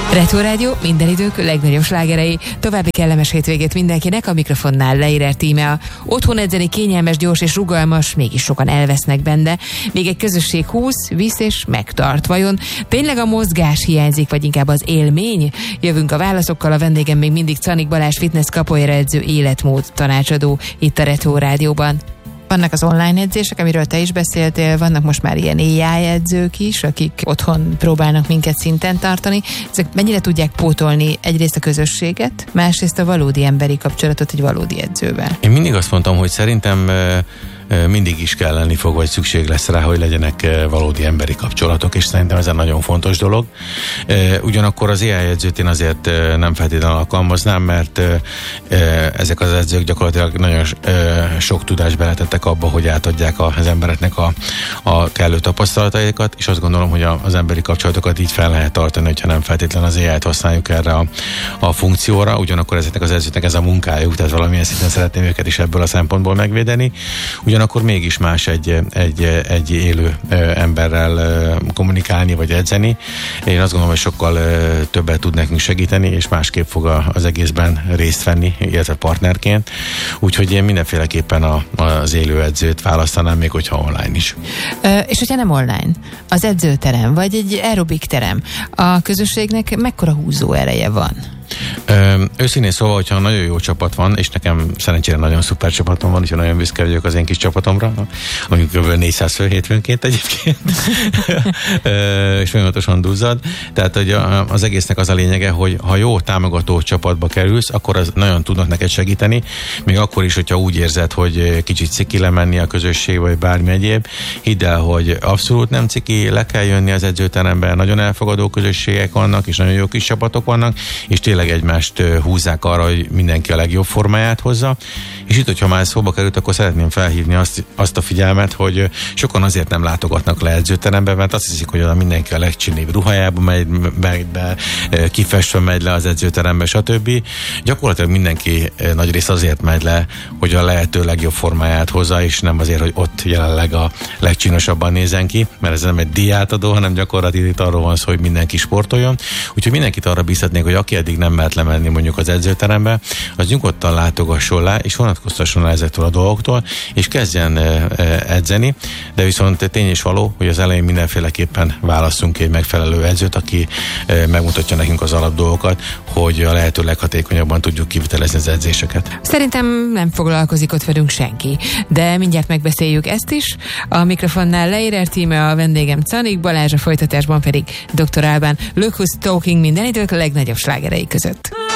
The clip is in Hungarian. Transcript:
Retro Rádió, minden idők legnagyobb slágerei. További kellemes hétvégét mindenkinek, a mikrofonnál Leirer Tímea. Otthon edzeni kényelmes, gyors és rugalmas, mégis sokan elvesznek benne. Még egy közösség húz, visz és megtart. Vajon tényleg a mozgás hiányzik, vagy inkább az élmény? Jövünk a válaszokkal, a vendégem még mindig Czanik Balázs, fitness capoeira edző, életmód tanácsadó itt a Retro Rádióban. Vannak az online edzések, amiről te is beszéltél, vannak most már ilyen AI edzők is, akik otthon próbálnak minket szinten tartani. Ezek mennyire tudják pótolni egyrészt a közösséget, másrészt a valódi emberi kapcsolatot egy valódi edzővel? Én mindig azt mondtam, hogy szerintem mindig is kell lenni fog, vagy szükség lesz rá, hogy legyenek valódi emberi kapcsolatok, és szerintem ez egy nagyon fontos dolog. Ugyanakkor az AI edzőt én azért nem feltétlenül alkalmaznám, mert ezek az edzők gyakorlatilag nagyon sok tudást beletettek abba, hogy átadják az embereknek a kellő tapasztalataikat, és azt gondolom, hogy az emberi kapcsolatokat így fel lehet tartani, hogyha nem feltétlenül az AI-t használjuk erre a funkcióra, ugyanakkor ezeknek az edzőknek ez a munkájuk, tehát valamilyen szinten szeretném őket is ebből a szempontból megvédeni. Ugyanakkor mégis más egy élő emberrel kommunikálni vagy edzeni. Én azt gondolom, hogy sokkal többet tud nekünk segíteni, és másképp fog az egészben részt venni, illetve partnerként. Úgyhogy én mindenféleképpen az élő edzőt választanám, még hogyha online is. És hogyha nem online, az edzőterem, vagy egy aerobik terem, a közösségnek mekkora húzó ereje van? Őszintén szóval, hogyha nagyon jó csapat van, és nekem szerencsére nagyon szuper csapatom van, úgyhogy nagyon büszke vagyok az én kis csapatomra, amik kb. 400 fő hétfőnként egyébként, és folyamatosan duzzad. Tehát hogy az egésznek az a lényege, hogy ha jó támogató csapatba kerülsz, akkor az nagyon tudnak neked segíteni, még akkor is, hogyha úgy érzed, hogy kicsit ciki lemenni a közösség, vagy bármi egyéb. Hidd el, hogy abszolút nem ciki, le kell jönni az edzőteremben, nagyon elfogadó közösségek vannak, és nagyon jó kis csapatok vannak, és tényleg egymást húzzák arra, hogy mindenki a legjobb formáját hozza. És itt, hogyha már szóba került, akkor szeretném felhívni azt a figyelmet, hogy sokan azért nem látogatnak le edzőterembe, mert azt hiszik, hogy mindenki a legcsinébb ruhájába megy be, kifestve megy le az edzőterembe, stb. Gyakorlatilag mindenki nagy rész azért megy le, hogy a lehető legjobb formáját hozza, és nem azért, hogy ott jelenleg a legcsinosabban nézzen ki, mert ez nem egy díjátadó, hanem gyakorlatilag itt arról van szó, hogy mindenki sportoljon. Úgyhogy mindenkit arra bíztatnék, hogy aki eddig nem mert lemenni mondjuk az edzőterembe, az nyugodtan látogasson le, és vonatkoztasson le ezektől a dolgoktól, és kezdjen edzeni, de viszont tény és való, hogy az elején mindenféleképpen válasszunk egy megfelelő edzőt, aki megmutatja nekünk az alapdolgokat, hogy a lehető leghatékonyabban tudjuk kivitelezni az edzéseket. Szerintem nem foglalkozik ott velünk senki, de mindjárt megbeszéljük ezt is. A mikrofonnál Leirer Tímea, a vendégem Czanik Balázs, a folytatásban pedig Dr. Alban. Look Who's Talking, minden idők legnagyobb slágerei között.